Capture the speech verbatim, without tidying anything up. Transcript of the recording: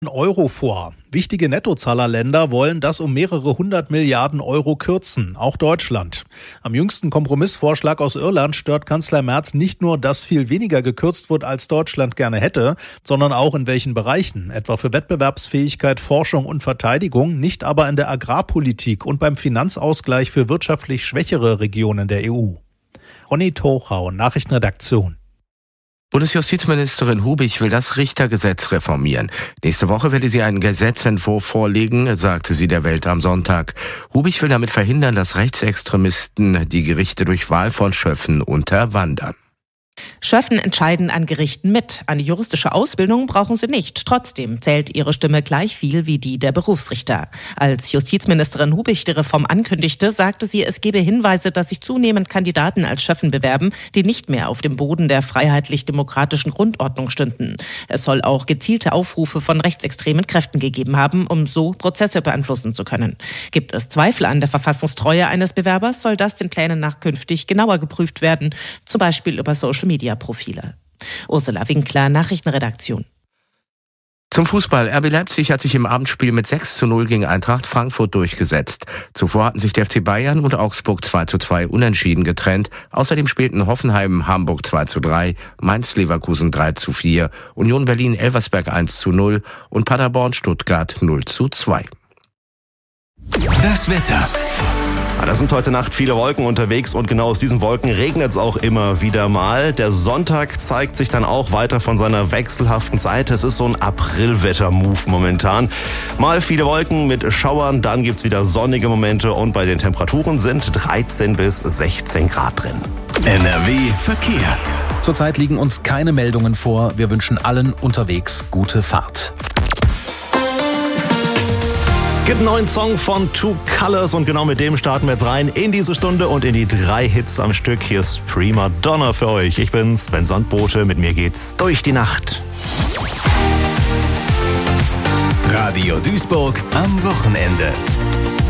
Euro vor. Wichtige Nettozahlerländer wollen das um mehrere hundert Milliarden Euro kürzen, auch Deutschland. Am jüngsten Kompromissvorschlag aus Irland stört Kanzler Merz nicht nur, dass viel weniger gekürzt wird, als Deutschland gerne hätte, sondern auch in welchen Bereichen, etwa für Wettbewerbsfähigkeit, Forschung und Verteidigung, nicht aber in der Agrarpolitik und beim Finanzausgleich für wirtschaftlich schwächere Regionen der E U. Ronny Tochau, Nachrichtenredaktion. Bundesjustizministerin Hubich will das Richtergesetz reformieren. Nächste Woche werde sie einen Gesetzentwurf vorlegen, sagte sie der Welt am Sonntag. Hubich will damit verhindern, dass Rechtsextremisten die Gerichte durch Wahl von Schöffen unterwandern. Schöffen entscheiden an Gerichten mit. Eine juristische Ausbildung brauchen sie nicht. Trotzdem zählt ihre Stimme gleich viel wie die der Berufsrichter. Als Justizministerin Hubich die Reform ankündigte, sagte sie, es gebe Hinweise, dass sich zunehmend Kandidaten als Schöffen bewerben, die nicht mehr auf dem Boden der freiheitlich-demokratischen Grundordnung stünden. Es soll auch gezielte Aufrufe von rechtsextremen Kräften gegeben haben, um so Prozesse beeinflussen zu können. Gibt es Zweifel an der Verfassungstreue eines Bewerbers, soll das den Plänen nach künftig genauer geprüft werden, zum Beispiel über Social-Media-Profile. Ursula Winkler, Nachrichtenredaktion. Zum Fußball. R B Leipzig hat sich im Abendspiel mit sechs zu null gegen Eintracht Frankfurt durchgesetzt. Zuvor hatten sich der F C Bayern und Augsburg zwei zu zwei unentschieden getrennt. Außerdem spielten Hoffenheim Hamburg zwei zu drei, Mainz Leverkusen drei zu vier, Union Berlin Elversberg eins zu null und Paderborn Stuttgart null zu zwei. Das Wetter. Da sind heute Nacht viele Wolken unterwegs und genau aus diesen Wolken regnet es auch immer wieder mal. Der Sonntag zeigt sich dann auch weiter von seiner wechselhaften Seite. Es ist so ein Aprilwetter-Move momentan. Mal viele Wolken mit Schauern, dann gibt's wieder sonnige Momente und bei den Temperaturen sind dreizehn bis sechzehn Grad drin. N R W Verkehr. Zurzeit liegen uns keine Meldungen vor. Wir wünschen allen unterwegs gute Fahrt. Gibt einen neuen Song von Two Colors und genau mit dem starten wir jetzt rein in diese Stunde und in die drei Hits am Stück. Hier ist Prima Donna für euch. Ich bin Sven Sandbote, mit mir geht's durch die Nacht. Radio Duisburg am Wochenende.